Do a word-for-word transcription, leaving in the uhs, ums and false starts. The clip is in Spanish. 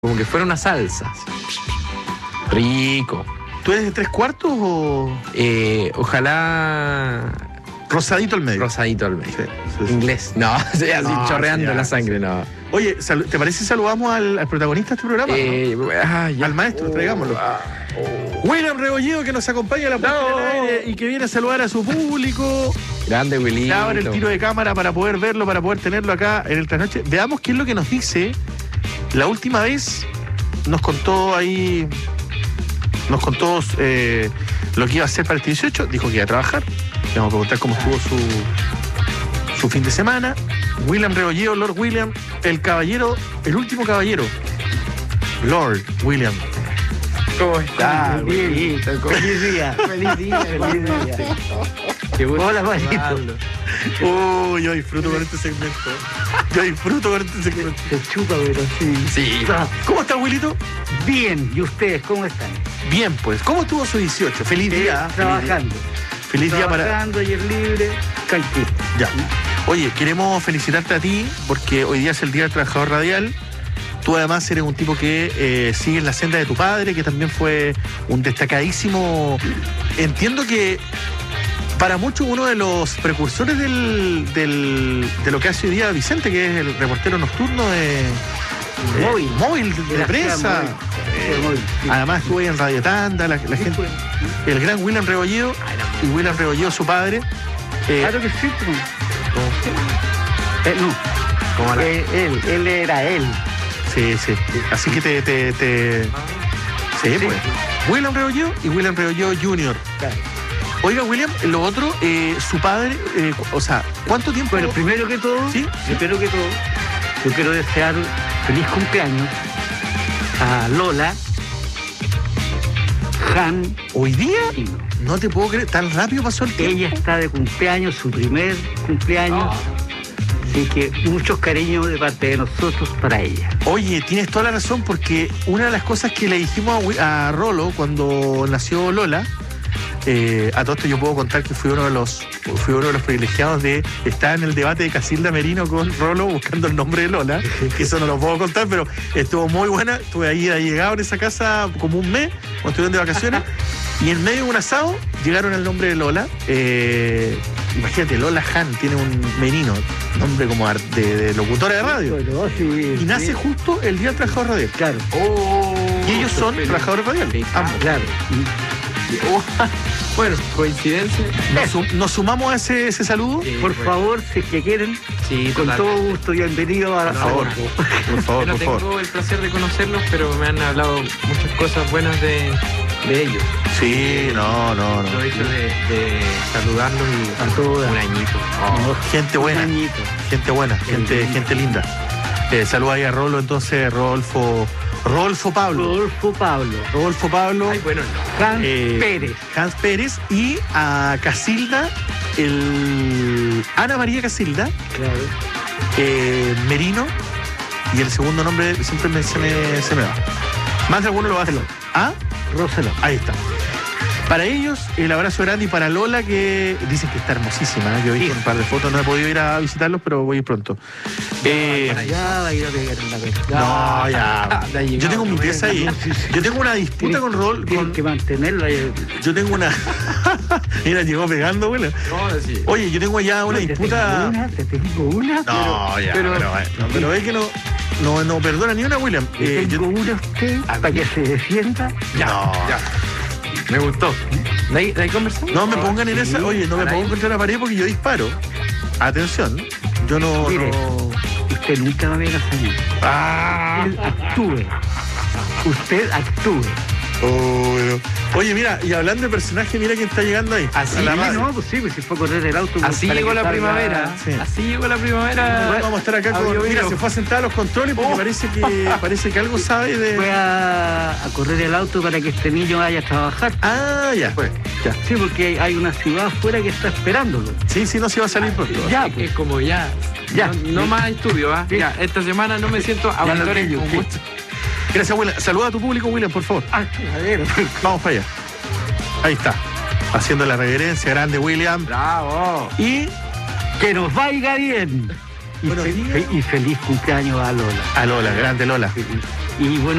Como que fuera una salsa. Rico. ¿Tú eres de tres cuartos o...? Eh, ojalá... Rosadito al medio. Rosadito al medio. Sí, sí, sí. Inglés. No, así No, chorreando sí, ya, la sangre, sí. no. Oye, ¿te parece si saludamos al, al protagonista de este programa? Eh, ¿no? ah, ya. Al maestro, traigámoslo. Ah, oh. William Rebolledo, que nos acompaña a la puerta No. del aire y que viene a saludar a su público. Grande, Willy. Le abre el tiro de cámara para poder verlo, para poder tenerlo acá en el trasnoche. Veamos qué es lo que nos dice. La última vez nos contó ahí, nos contó eh, lo que iba a hacer para este dieciocho. Dijo que iba a trabajar. Le vamos a preguntar cómo estuvo su, su fin de semana. William Rebolledo, Lord William, el caballero, el último caballero. Lord William. ¿Cómo está? Feliz día, feliz día, feliz día, feliz día. Qué bueno. Hola, Juanito. Oh, yo disfruto con este segmento. Yo disfruto con este segmento. Se chupa, pero sí. Sí. Ah, ¿Cómo está, Wilito? bien, ¿y ustedes cómo están? Bien, pues. ¿Cómo estuvo su dieciocho? Feliz Eh, día. trabajando. Feliz día para... Trabajando, ayer libre, tranquilo. Ya. Oye, queremos felicitarte a ti porque hoy día es el Día del Trabajador Radial. Tú además eres un tipo que eh, sigue en la senda de tu padre, que también fue un destacadísimo... Entiendo que para muchos uno de los precursores del, del, de lo que hace hoy día Vicente, que es el reportero nocturno de... eh, Móvil. móvil de, De la prensa. ciudad móvil. Eh, Móvil, sí. Además estuve en Radio Tanda, la, la gente... El gran William Rebolledo y William Rebolledo, su padre. eh, Claro que sí, pues. Eh, no, ¿Cómo la- eh, él, él era él. Sí, sí. Así que te... te, te... Sí, Sí. pues. William Rebolledo y William Rebolledo junior Claro. Oiga, William, lo otro, eh, su padre, eh, cu- o sea, ¿cuánto tiempo? Bueno, primero que todo, Sí. primero que todo, yo quiero desear feliz cumpleaños a Lola, Han ¿Hoy día? y no. No te puedo creer, tan rápido pasó el tiempo. Ella está de cumpleaños, su primer cumpleaños. Así que muchos cariños de parte de nosotros para ella. Oye, tienes toda la razón, porque una de las cosas que le dijimos a, Wi- a Rolo cuando nació Lola, eh, a todo esto yo puedo contar que fui uno de los fui uno de los privilegiados de estar en el debate de Casilda Merino con Rolo buscando el nombre de Lola, que eso no lo puedo contar, pero estuvo muy buena. Estuve ahí llegado en esa casa como un mes, cuando estuvieron de vacaciones, y en medio de un asado llegaron al nombre de Lola. Eh, imagínate, Lola Han tiene un Merino, nombre como ar- de, de locutora de radio. Bueno, sí, Y nace sí, justo el Día del Trabajador Radial. claro, Oh, Y ellos son qué trabajadores radiales. feliz. Ambos. claro. Oh, bueno, coincidencia. Nos, sum- nos sumamos a ese, ese saludo. Sí, Por pues. favor, si es que quieren, Sí, con total. todo gusto, bienvenido a la No, Por favor, favor. por favor, Yo no por favor. tengo el placer de conocerlos, pero me han hablado muchas cosas buenas de, de ellos. Sí, no, no, no. Aprovecho de, de saludarlos y A todas. un añito. Oh. Gente buena, Un añito. gente buena, gente, gente linda. Eh, saluda ahí a Rolo, entonces, Rodolfo, Rodolfo Pablo. Rodolfo Pablo, Rodolfo Pablo, Ay, bueno, no. Hans Eh, Pérez, Hans Pérez y a Casilda, el Ana María Casilda, claro. eh, Merino, y el segundo nombre siempre me, se, me, se me va. Más de alguno lo va a hacer. ¿Ah? Roselón. Ahí está. Para ellos, el abrazo grande, y para Lola, que dicen que está hermosísima, ¿eh? Yo he visto un par de fotos, no he podido ir a visitarlos, pero voy a ir pronto. Eh, Ya va a ir a pegar en la pega. no, ya. Ya llegó, Yo tengo mi no pieza ahí. Sí, sí. Yo tengo una disputa con Rol. Tienes Con, que mantenerla. eh, yo tengo una. Mira, llegó pegando, güey. No, sí. Oye, yo tengo ya una te disputa. tengo una, te tengo una. No, ya, pero- pero, pero, pero ve que no, no, no perdona ni una, William. Te Eh, yo- tengo una a usted para que se defienda. Ya, No. ya. Me gustó. ¿De ahí, de ahí conversamos? no me pongan en esa. Oye, no me Para pongan ahí. contra la pared porque yo disparo. Atención. Yo no. Mire. no... Usted nunca va a ver a salir. Ah. Usted actúe. Usted actúe. Oh, bueno. Oye, mira, y hablando de personaje, mira quién está llegando ahí. Así, A la Sí, madre. no, pues sí, pues si fue a correr el auto. Así para llegó que la salga- primavera. Sí. Así llegó la primavera. Vamos a estar acá con. Audio, Mira, video. se fue a sentar a los controles porque Oh. parece que parece que algo sabe de. Fue a, a correr el auto para que este niño vaya a trabajar. Ah, ya. Fue. Ya. Sí, porque hay una ciudad afuera que está esperándolo. Sí, sí, no se va a salir pronto. Ya, Es pues. que como ya. Ya. No, no más estudio, ¿ah? Sí. Ya, esta semana no me siento auditores pillo, con sí. mucho. Gracias, William. Saluda a tu público, William, por favor. Ah, a ver. Vamos para allá. Ahí está. Haciendo la reverencia grande, William. ¡Bravo! Y Que nos vaya bien. Y, Buenos fe- días. fe- y feliz cumpleaños a Lola. a Lola, grande Lola. Y bueno,